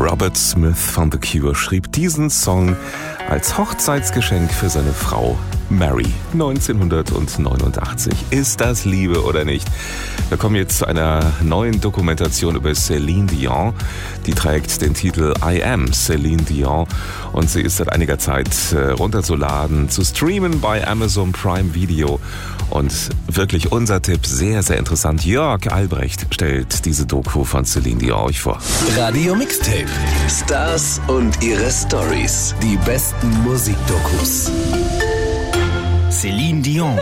Robert Smith von The Cure schrieb diesen Song als Hochzeitsgeschenk für seine Frau Mary 1989. Ist das Liebe oder nicht? Wir kommen jetzt zu einer neuen Dokumentation über Céline Dion. Die trägt den Titel I Am Céline Dion und sie ist seit einiger Zeit runterzuladen, zu streamen bei Amazon Prime Video. Und wirklich unser Tipp, sehr, sehr interessant. Jörg Albrecht stellt diese Doku von Céline Dion euch vor. Radio Mixtape. Stars und ihre Stories. Die besten Musikdokus. Céline Dion.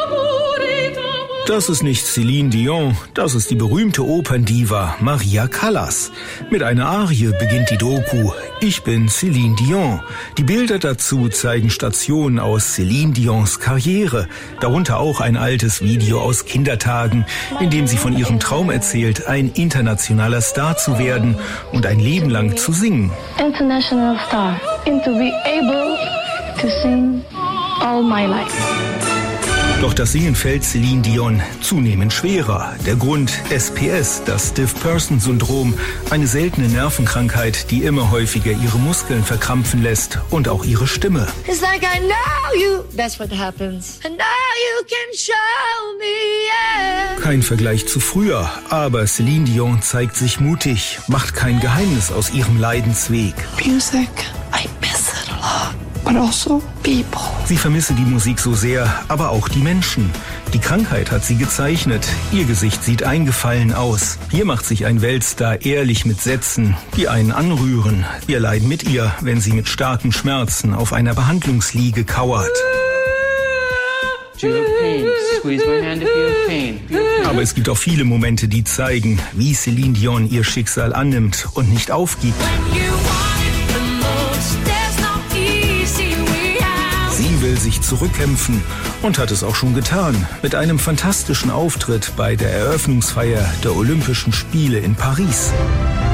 Das ist nicht Céline Dion, das ist die berühmte Operndiva Maria Callas. Mit einer Arie beginnt die Doku Ich bin Céline Dion. Die Bilder dazu zeigen Stationen aus Céline Dions Karriere, darunter auch ein altes Video aus Kindertagen, in dem sie von ihrem Traum erzählt, ein internationaler Star zu werden und ein Leben lang zu singen. International star, and to be able to sing all my life. Doch das Singen fällt Céline Dion zunehmend schwerer. Der Grund SPS, das Stiff-Person-Syndrom, eine seltene Nervenkrankheit, die immer häufiger ihre Muskeln verkrampfen lässt und auch ihre Stimme. It's like I know you, that's what happens. And now you can show me, yeah. Kein Vergleich zu früher, aber Céline Dion zeigt sich mutig, macht kein Geheimnis aus ihrem Leidensweg. Music, I miss it a lot. But also people. Sie vermisse die Musik so sehr, aber auch die Menschen. Die Krankheit hat sie gezeichnet. Ihr Gesicht sieht eingefallen aus. Hier macht sich ein Weltstar ehrlich mit Sätzen, die einen anrühren. Wir leiden mit ihr, wenn sie mit starken Schmerzen auf einer Behandlungsliege kauert. Aber es gibt auch viele Momente, die zeigen, wie Céline Dion ihr Schicksal annimmt und nicht aufgibt. Sie will sich zurückkämpfen und hat es auch schon getan, mit einem fantastischen Auftritt bei der Eröffnungsfeier der Olympischen Spiele in Paris.